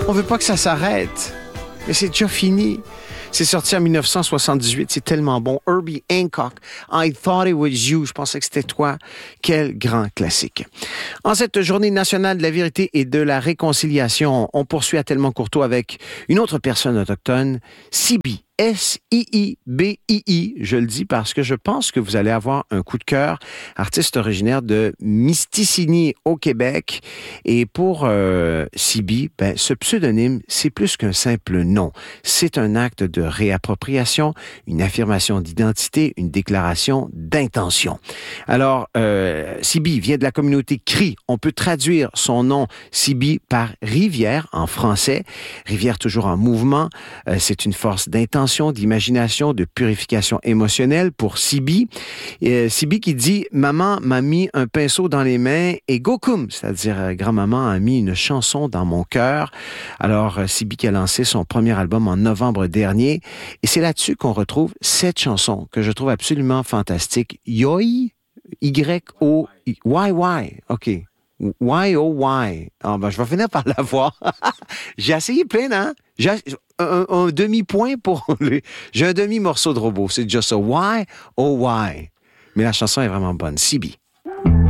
On veut pas que ça s'arrête. Mais c'est déjà fini. C'est sorti en 1978. C'est tellement bon. Herbie Hancock, I Thought It Was You. Je pensais que c'était toi. Quel grand classique. En cette journée nationale de la vérité et de la réconciliation, on poursuit à Tellement Courteau avec une autre personne autochtone, Sibi. S-I-I-B-I-I. Je le dis parce que je pense que vous allez avoir un coup de cœur. Artiste originaire de Misticini au Québec. Et pour Sibi, ce pseudonyme, c'est plus qu'un simple nom. C'est un acte de réappropriation, une affirmation d'identité, une déclaration d'intention. Alors, Sibi vient de la communauté Cri. On peut traduire son nom Sibi par rivière en français. Rivière toujours en mouvement. C'est une force d'intention, d'imagination, de purification émotionnelle pour Sibi. Sibi qui dit « Maman m'a mis un pinceau dans les mains et gokum », c'est-à-dire grand-maman a mis une chanson dans mon cœur. Alors, Sibi qui a lancé son premier album en novembre dernier. Et c'est là-dessus qu'on retrouve cette chanson que je trouve absolument fantastique. Yoi, Y-O-Y, OK. Why, oh, why? Ah, je vais finir par la voir. J'ai essayé plein, hein? J'ai un demi-point pour lui. J'ai un demi-morceau de robot. C'est déjà ça. Why, oh, why? Mais la chanson est vraiment bonne. Sibi.